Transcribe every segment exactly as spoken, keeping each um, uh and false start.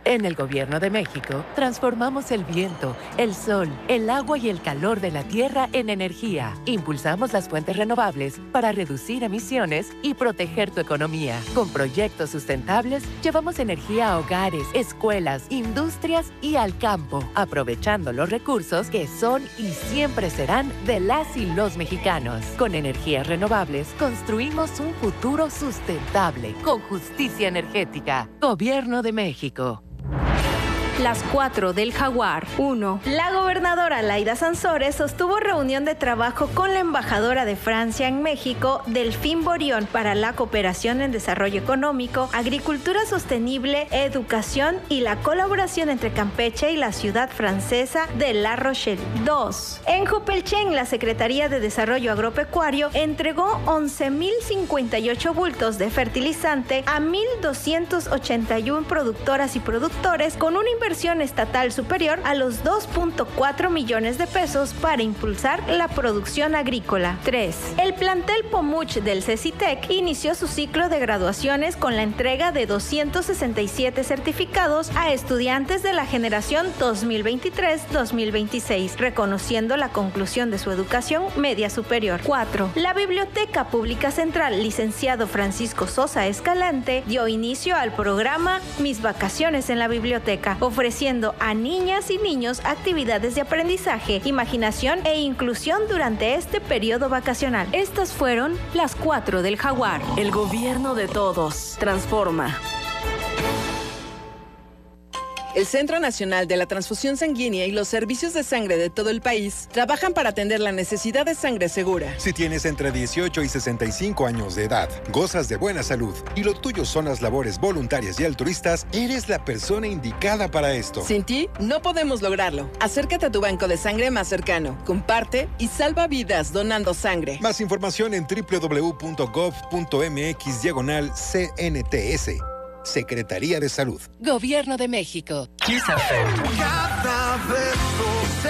En el Gobierno de México, transformamos el viento, el sol, el agua y el calor de la tierra en energía. Impulsamos las fuentes renovables para reducir emisiones y proteger tu economía. Con proyectos sustentables, llevamos energía a hogares, escuelas, industrias y al campo, aprovechando los recursos que son y siempre serán de las y los mexicanos. Con energías renovables, construimos un futuro sustentable, con justicia energética. Gobierno de México. Las cuatro del Jaguar. uno. La gobernadora Laida Sansores sostuvo reunión de trabajo con la embajadora de Francia en México, Delphine Borion, para la cooperación en desarrollo económico, agricultura sostenible, educación y la colaboración entre Campeche y la ciudad francesa de La Rochelle. dos. En Jopelchen, la Secretaría de Desarrollo Agropecuario entregó once mil cincuenta y ocho bultos de fertilizante a mil doscientos ochenta y uno productoras y productores con una inversión inversión estatal superior a los dos punto cuatro millones de pesos para impulsar la producción agrícola. tres. El plantel Pomuch del CECITEC inició su ciclo de graduaciones con la entrega de doscientos sesenta y siete certificados a estudiantes de la generación dos mil veintitrés dos mil veintiséis, reconociendo la conclusión de su educación media superior. cuatro. La Biblioteca Pública Central, licenciado Francisco Sosa Escalante, dio inicio al programa Mis Vacaciones en la Biblioteca, ofreciendo a niñas y niños actividades de aprendizaje, imaginación e inclusión durante este periodo vacacional. Estas fueron las cuatro del Jaguar. El gobierno de todos. Transforma. El Centro Nacional de la Transfusión Sanguínea y los servicios de sangre de todo el país trabajan para atender la necesidad de sangre segura. Si tienes entre dieciocho y sesenta y cinco años de edad, gozas de buena salud y lo tuyo son las labores voluntarias y altruistas, eres la persona indicada para esto. Sin ti, no podemos lograrlo. Acércate a tu banco de sangre más cercano, comparte y salva vidas donando sangre. Más información en doble u doble u doble u punto gov punto m x diagonal C N T S. Secretaría de Salud. Gobierno de México. Cada beso se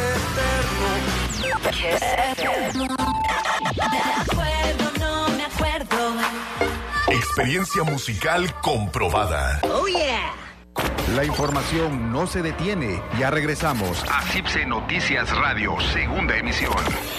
hace eterno. Me acuerdo, no me acuerdo. Experiencia musical comprobada. Oh yeah. La información no se detiene. Ya regresamos a C I P S E Noticias Radio, segunda emisión.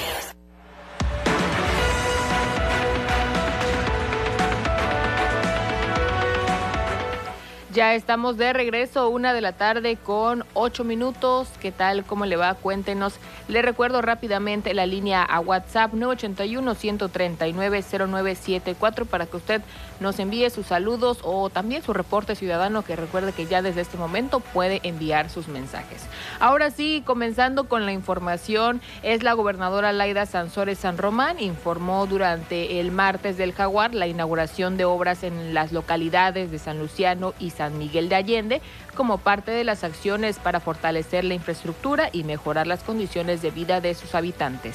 Ya estamos de regreso, una de la tarde con ocho minutos. ¿Qué tal? ¿Cómo le va? Cuéntenos. Le recuerdo rápidamente la línea a WhatsApp nueve ocho uno, uno tres nueve, cero nueve siete cuatro para que usted nos envíe sus saludos o también su reporte ciudadano, que recuerde que ya desde este momento puede enviar sus mensajes. Ahora sí, comenzando con la información, es la gobernadora Laida Sansores San Román, informó durante el martes del Jaguar la inauguración de obras en las localidades de San Luciano y San Miguel de Allende como parte de las acciones para fortalecer la infraestructura y mejorar las condiciones de vida de sus habitantes.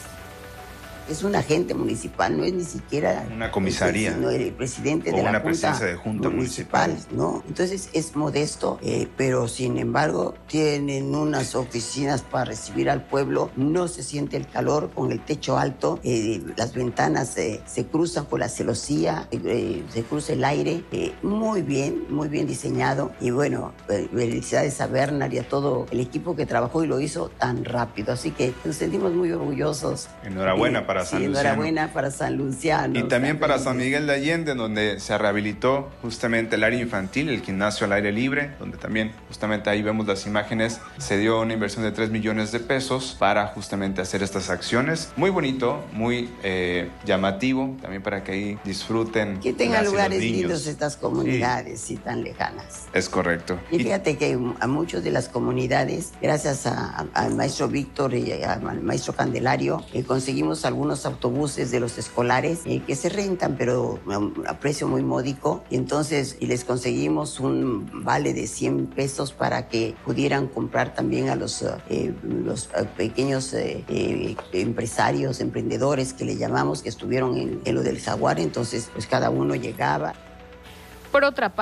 Es un agente municipal, no es ni siquiera una comisaría, sino el presidente de la una junta presencia de junta municipal, municipal, ¿no? Entonces es modesto, eh, pero sin embargo tienen unas oficinas para recibir al pueblo. No se siente el calor con el techo alto, eh, las ventanas eh, se cruzan con la celosía, eh, se cruza el aire, eh, muy bien, muy bien diseñado. Y bueno, eh, felicidades a Bernard y a todo el equipo que trabajó y lo hizo tan rápido. Así que nos sentimos muy orgullosos. Enhorabuena eh, para San sí, Luciano. Enhorabuena para San Luciano. Y también para San Miguel de Allende, donde se rehabilitó justamente el área infantil, el gimnasio al aire libre, donde también justamente ahí vemos las imágenes, se dio una inversión de tres millones de pesos para justamente hacer estas acciones. Muy bonito, muy eh, llamativo, también para que ahí disfruten. Que tengan lugares lindos estas comunidades, sí, tan lejanas. Es correcto. Y fíjate que a muchos de las comunidades, gracias al maestro Víctor y al maestro Candelario, eh, conseguimos algunos autobuses de los escolares eh, que se rentan, pero a precio muy módico. Y entonces y les conseguimos un vale de cien pesos para que pudieran comprar también a los, eh, los pequeños eh, eh, empresarios, emprendedores que le llamamos, que estuvieron en, en lo del Jaguar. Entonces, pues cada uno llegaba. Por otra parte,